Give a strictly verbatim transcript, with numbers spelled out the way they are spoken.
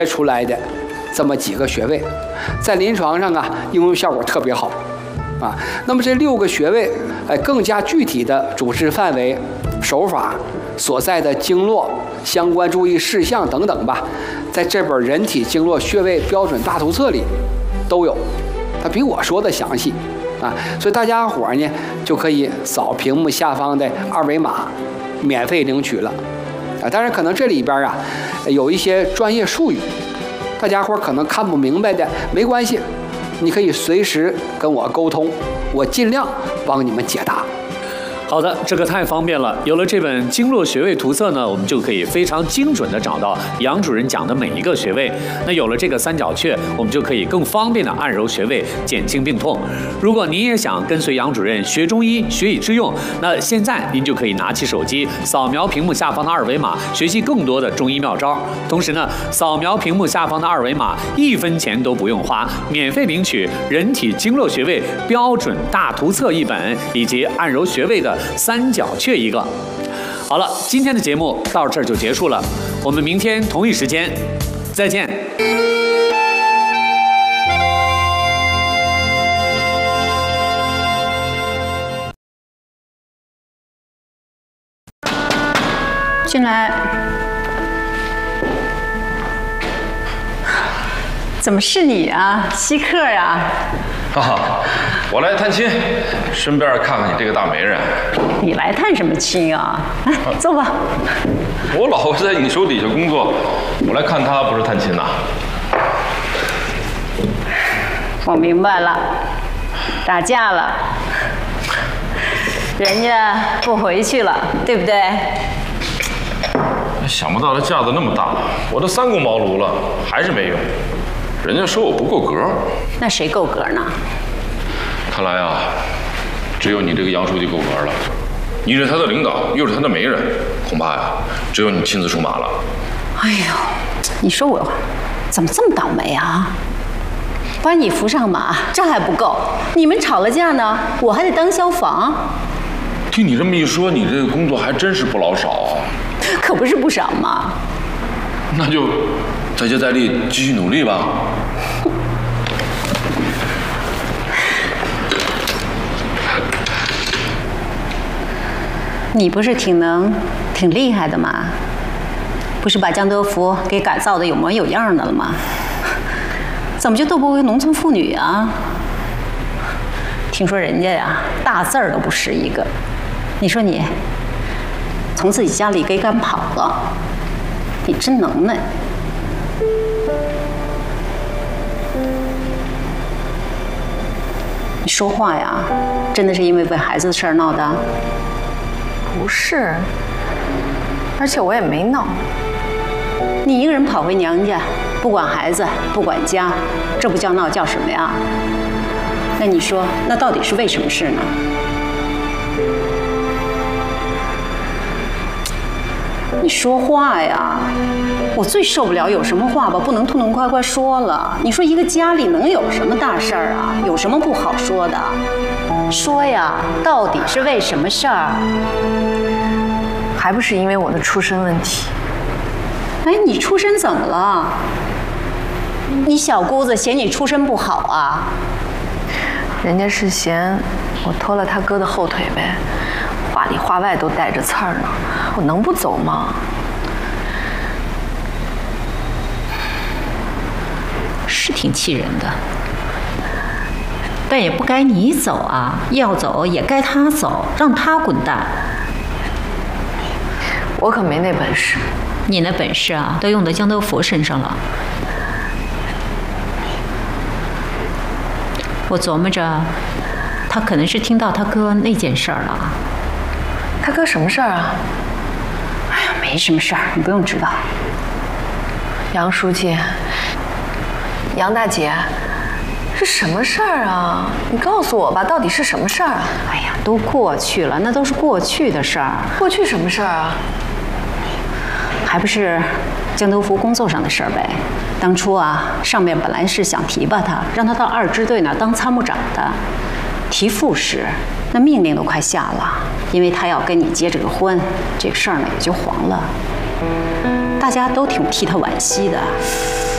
出来的这么几个穴位，在临床上啊应用效果特别好啊。那么这六个穴位，哎，更加具体的主治范围、手法、所在的经络、相关注意事项等等吧，在这本《人体经络穴位标准大图册》里都有，它比我说的详细啊，所以大家伙儿呢就可以扫屏幕下方的二维码，免费领取了啊。当然，可能这里边啊有一些专业术语，大家伙儿可能看不明白的，没关系，你可以随时跟我沟通，我尽量帮你们解答。 好的，这个太方便了。有了这本经络穴位图册呢，我们就可以非常精准地找到杨主任讲的每一个穴位。那有了这个三角穴，我们就可以更方便地按揉穴位，减轻病痛。如果您也想跟随杨主任学中医，学以致用，那现在您就可以拿起手机，扫描屏幕下方的二维码，学习更多的中医妙招。同时呢，扫描屏幕下方的二维码，一分钱都不用花，免费领取《人体经络穴位标准大图册》一本，以及按揉穴位的三角穴一个。好了，今天的节目到这儿就结束了，我们明天同一时间再见。 进来。怎么是你啊，稀客呀？ 啊，我来探亲，顺便看看你这个大媒人。 你来探什么亲啊？来，坐吧。 我老婆在你手底下工作，我来看她不是探亲呐。 我明白了，打架了，人家不回去了，对不对？ 想不到他架子那么大，我都三顾茅庐了，还是没用。人家说我不够格。 那谁够格呢？ 看来啊，只有你这个杨书记够格了。你是他的领导，又是他的媒人，恐怕呀，只有你亲自出马了。 哎呦，你说我怎么这么倒霉啊？把你扶上马，这还不够，你们吵了架呢，我还得当消防。 听你这么一说，你这个工作还真是不老少啊。 可不是不少嘛。 那就再接再厉，继续努力吧。 你不是挺能、挺厉害的吗？不是把江德福给改造的有模有样的了吗？怎么就斗不过农村妇女啊？听说人家呀，大字儿都不识一个。你说你从自己家里给赶跑了，你真能耐。你说话呀，真的是因为为孩子的事儿闹的？ 不是，而且我也没闹。 你一个人跑回娘家，不管孩子，不管家，这不叫闹，叫什么呀？那你说，那到底是为什么事呢？你说话呀！我最受不了有什么话吧，不能痛痛快快说了。你说一个家里能有什么大事儿啊？有什么不好说的？说呀，到底是为什么事儿？ 还不是因为我的出身问题。 哎，你出身怎么了？你小姑子嫌你出身不好啊？ 人家是嫌我拖了他哥的后腿呗，话里话外都带着刺儿呢，我能不走吗？ 是挺气人的，但也不该你走啊，要走也该他走，让他滚蛋。 我可没那本事。 你那本事啊，都用到江德福身上了。我琢磨着，他可能是听到他哥那件事儿了。 他哥什么事儿啊？ 哎呀，没什么事儿，你不用知道。 杨书记，杨大姐，是什么事儿啊？你告诉我吧，到底是什么事儿啊？ 哎呀，都过去了，那都是过去的事儿。 过去什么事儿啊？ 还不是江德福工作上的事儿呗。当初啊，上面本来是想提拔他，让他到二支队那儿当参谋长的，提副使，那命令都快下了，因为他要跟你结这个婚，这个事儿呢也就黄了。大家都挺替他惋惜的。